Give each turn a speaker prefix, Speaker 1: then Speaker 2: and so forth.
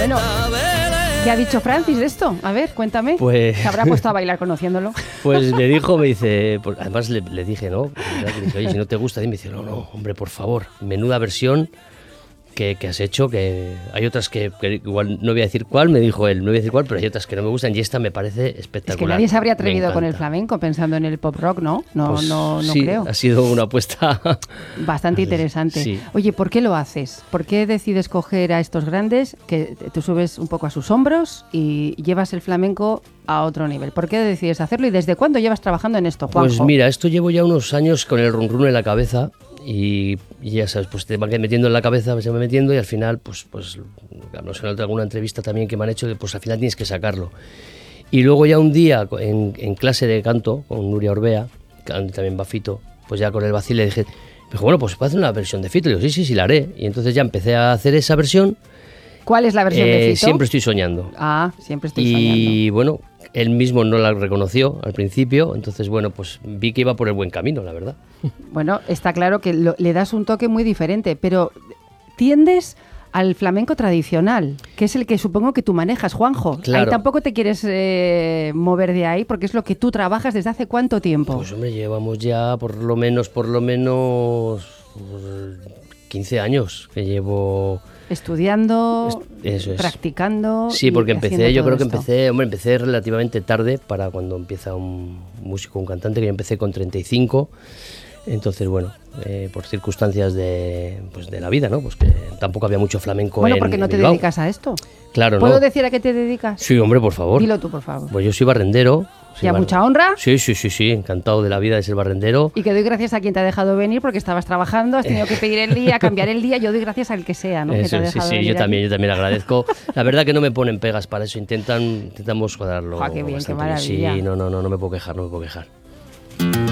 Speaker 1: Bueno, ¿qué ha dicho Francis de esto? A ver, cuéntame.
Speaker 2: Pues...
Speaker 1: ¿Se habrá puesto a bailar conociéndolo?
Speaker 2: Pues me dijo, me dice... Pues además le dije, ¿no? Le dije, oye, si no te gusta, y me dice, no, hombre, por favor, menuda versión que has hecho, que hay otras que igual no voy a decir cuál, me dijo él, no voy a decir cuál, pero hay otras que no me gustan y esta me parece espectacular.
Speaker 1: Es que nadie se habría atrevido con el flamenco pensando en el pop rock, ¿no? No,
Speaker 2: pues,
Speaker 1: no
Speaker 2: sí,
Speaker 1: creo.
Speaker 2: Ha sido una apuesta
Speaker 1: bastante interesante.
Speaker 2: Sí.
Speaker 1: Oye, ¿por qué lo haces? ¿Por qué decides coger a estos grandes que tú subes un poco a sus hombros y llevas el flamenco a otro nivel? ¿Por qué decides hacerlo y desde cuándo llevas trabajando en esto, Juanjo?
Speaker 2: Pues mira, esto llevo ya unos años con el run run en la cabeza. Y ya sabes, pues te van metiendo en la cabeza, se va metiendo y al final, pues no sé, en alguna entrevista también que me han hecho, pues al final tienes que sacarlo. Y luego ya un día en clase de canto con Nuria Orbea, que también va Fito, pues ya con el vacil le dije, me dijo, bueno, pues se puede hacer una versión de Fito. Y digo, sí, la haré. Y entonces ya empecé a hacer esa versión.
Speaker 1: ¿Cuál es la versión de Fito?
Speaker 2: Siempre estoy soñando.
Speaker 1: Siempre estoy soñando.
Speaker 2: Y bueno, él mismo no la reconoció al principio, entonces bueno, pues vi que iba por el buen camino, la verdad.
Speaker 1: Bueno, está claro que le das un toque muy diferente, pero tiendes al flamenco tradicional, que es el que supongo que tú manejas, Juanjo.
Speaker 2: Claro.
Speaker 1: Ahí tampoco te quieres mover de ahí, porque es lo que tú trabajas desde hace ¿cuánto tiempo?
Speaker 2: Pues hombre, llevamos ya por lo menos 15 años que llevo...
Speaker 1: Estudiando,
Speaker 2: Eso es.
Speaker 1: practicando.
Speaker 2: Sí, porque
Speaker 1: empecé
Speaker 2: empecé relativamente tarde para cuando empieza un músico, un cantante, que yo empecé con 35. Entonces, bueno, por circunstancias de la vida, ¿no? Pues que tampoco había mucho flamenco
Speaker 1: Bueno,
Speaker 2: en
Speaker 1: porque no te
Speaker 2: Bilbao.
Speaker 1: dedicas a esto.
Speaker 2: Claro,
Speaker 1: ¿Puedo
Speaker 2: ¿no?
Speaker 1: decir a qué te dedicas?
Speaker 2: Sí, hombre, por favor.
Speaker 1: Dilo tú, por favor.
Speaker 2: Pues yo soy barrendero.
Speaker 1: ¿Y a mucha honra?
Speaker 2: Sí, encantado de la vida de ser barrendero.
Speaker 1: Y que doy gracias a quien te ha dejado venir porque estabas trabajando, has tenido que pedir el día, cambiar el día. Yo doy gracias al que sea, ¿no?
Speaker 2: Eso,
Speaker 1: que te ha dejado venir
Speaker 2: yo también agradezco. La verdad que no me ponen pegas para eso, intentamos cuadrarlo.
Speaker 1: Qué bien, qué
Speaker 2: bastante
Speaker 1: maravilla.
Speaker 2: Sí, no me puedo quejar.